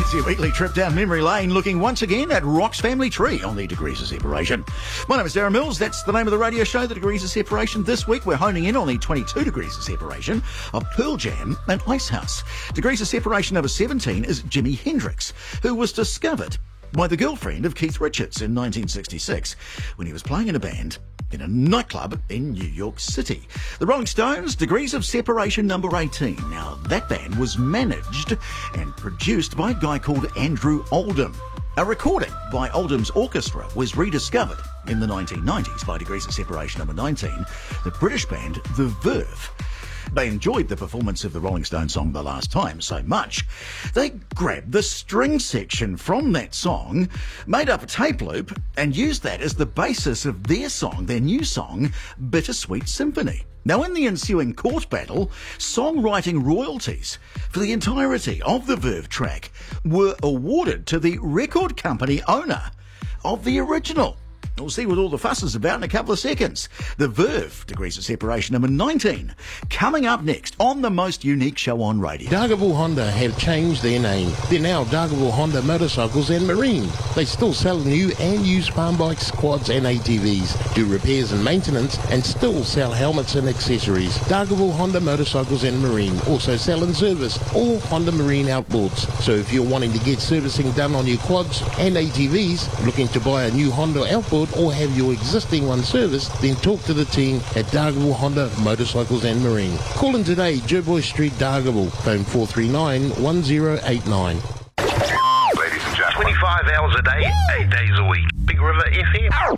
It's your weekly trip down memory lane, looking once again at Rock's family tree on the Degrees of Separation. My name is Darren Mills. That's the name of the radio show, The Degrees of Separation. This week we're honing in on the 22 degrees of separation of Pearl Jam and Icehouse. Degrees of separation number 17 is Jimi Hendrix, who was discovered by the girlfriend of Keith Richards in 1966 when he was playing in a band in a nightclub in New York City. The Rolling Stones, Degrees of Separation number 18. Now, that band was managed and produced by a guy called Andrew Oldham. A recording by Oldham's orchestra was rediscovered in the 1990s by Degrees of Separation number 19, the British band The Verve. They enjoyed the performance of the Rolling Stones song The Last Time so much, they grabbed the string section from that song, made up a tape loop, and used that as the basis of their song, their new song, Bittersweet Symphony. Now, in the ensuing court battle, songwriting royalties for the entirety of the Verve track were awarded to the record company owner of the original. We'll see what all the fuss is about in a couple of seconds. The Verve, Degrees of Separation number 19, coming up next on the most unique show on radio. Dargaville Honda have changed their name. They're now Dargaville Honda Motorcycles and Marine. They still sell new and used farm bikes, quads and ATVs, do repairs and maintenance, and still sell helmets and accessories. Dargaville Honda Motorcycles and Marine also sell and service all Honda Marine outboards. So if you're wanting to get servicing done on your quads and ATVs, looking to buy a new Honda outboard, or have your existing one serviced, then talk to the team at Dargaville Honda Motorcycles and Marine. Call in today, Jerboy Street, Dargaville, phone 439-1089. Ladies and gentlemen, 25 hours a day, 8 days a week. Big River FM.